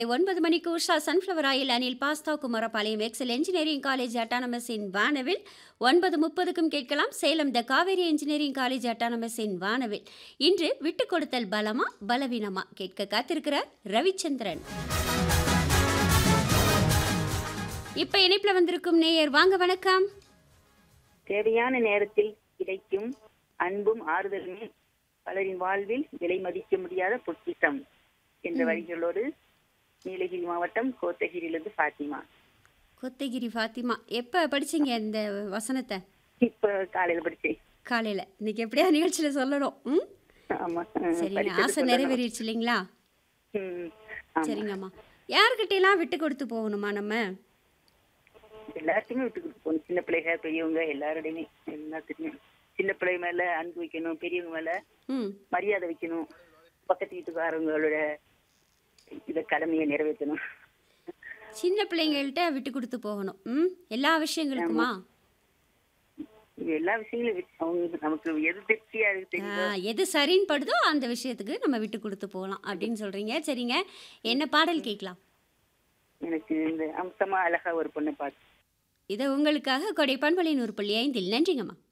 9 மணிக்கு Usha sunflower oil Anil pasta Kumarapalayam XL engineering college அட்டானமஸின் வானவில் 9:30க்கும் கேட்கலாம் சேலம் த காவேரி என்ஜினியரிங் காலேஜ் அட்டானமஸின் வானவில். இன்று விட்டு கொடுத்தல் பலமா பலவீனமா கேட்க காத்திருக்கிறார் ரவிச்சந்திரன். இப்ப இணைப்புல வந்திருக்கும் நேயர் வாங்க வணக்கம். தேவையான நேரத்தில் கிடைக்கும் அன்பும் ஆறுதலுமே பலரின் வாழ்வில் விலை மதிக்க முடியாத பொக்கிஷம் என்ற வரிகளோடு நீலகிரி மாவட்டம் கோத்தகிரியிலிருந்து ஃபாத்திமா. கொத்தகிரி ஃபாத்திமா, எப்ப படிச்சீங்க இந்த வசனத்தை? இப்ப காலையில படிச்சேன். காலையில. இன்னைக்கு எப்படியா நிகழ்ச்சியில சொல்லணும். ம் ஆமா. சரிங்க, படிச்சது ஆசை சொல்லணும். நிறைவேறிடுச்சு இல்லைங்களா? ஆமா. சரிங்கம்மா. யார்கிட்டலாம் விட்டு கொடுத்து போகணுமா நம்ம? எல்லாத்தையுமே விட்டு கொடுத்து போகணும். சின்ன பிள்ளைங்க பெரியவங்க எல்லாரோடையுமே எல்லாத்துக்குமே சின்ன பிள்ளை மேல அன்பு வைக்கணும், பெரியவங்க மேல ம் மரியாதை வைக்கணும், பக்கத்து வீட்டுக்காரங்களோட இத கடமையை நிறைவேற்றணும். சின்ன பிள்ளைங்கள்ட்ட விட்டு கொடுத்து போகணும். எல்லா விஷயங்களுக்குமா? இது எல்லா விஷயங்களும் அவங்க நமக்கு எது திருப்தியா இருக்கு ஆ, தெரியுதோ. எது சரின்னு படுதோ அந்த விஷயத்துக்கு நம்ம விட்டு கொடுத்து போகலாம் அப்படின்னு சொல்றீங்க. சரிங்க, என்ன பாடல் கேட்கலாம்? எனக்கு இந்த அம்சமா அழகா ஒரு பொண்ணை பார்த்து இதை உங்களுக்காக கொடை பண்பலை 100.5 நன்றிங்கம்மா.